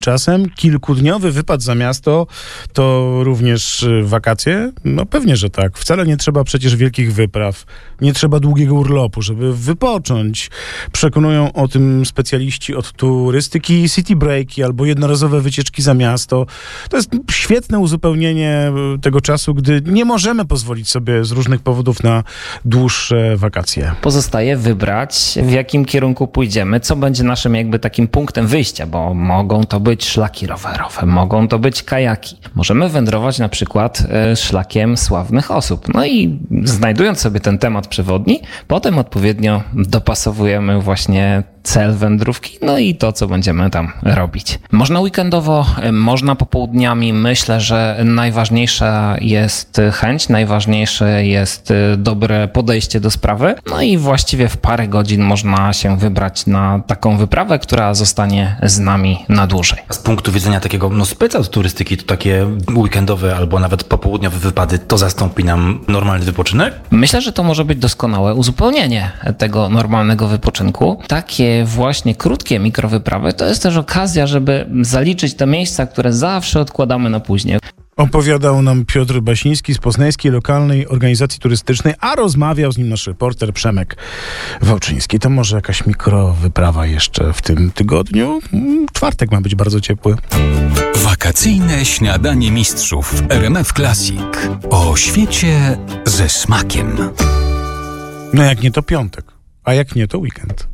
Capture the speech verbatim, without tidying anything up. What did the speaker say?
Czasem kilkudniowy wypad za miasto to również wakacje? No pewnie, że tak. Wcale nie trzeba przecież wielkich wypraw. Nie trzeba długiego urlopu, żeby wypocząć. Przekonują o tym specjaliści od turystyki. City breaki albo jednorazowe wycieczki za miasto. To jest świetne uzupełnienie tego czasu, gdy nie możemy pozwolić sobie z różnych powodów na dłuższe wakacje. Pozostaje wybrać, w jakim kierunku pójdziemy, co będzie naszym jakby takim punktem wyjścia, bo mogą to być szlaki rowerowe, mogą to być kajaki. Możemy wędrować na przykład szlakiem sławnych osób. No i znajdując sobie ten temat przewodni, potem odpowiednio dopasowujemy właśnie cel wędrówki, no i to, co będziemy tam robić. Można weekendowo, można popołudniami. Myślę, że najważniejsza jest chęć, najważniejsze jest dobre podejście do sprawy. No i właściwie w parę godzin można się wybrać na taką wyprawę, która zostanie z nami na dłużej. Z punktu widzenia takiego no, speca od turystyki, to takie weekendowe albo nawet popołudniowe wypady, to zastąpi nam normalny wypoczynek? Myślę, że to może być doskonałe uzupełnienie tego normalnego wypoczynku. Takie właśnie krótkie mikrowyprawy to jest też okazja, żeby zaliczyć te miejsca, które zawsze odkładamy na później. Opowiadał nam Piotr Basiński z poznańskiej lokalnej organizacji turystycznej, a rozmawiał z nim nasz reporter Przemek Wałczyński. To może jakaś mikrowyprawa jeszcze w tym tygodniu? Czwartek ma być bardzo ciepły. Wakacyjne śniadanie mistrzów w R M F Classic. O świecie ze smakiem. No jak nie to piątek, a jak nie to weekend.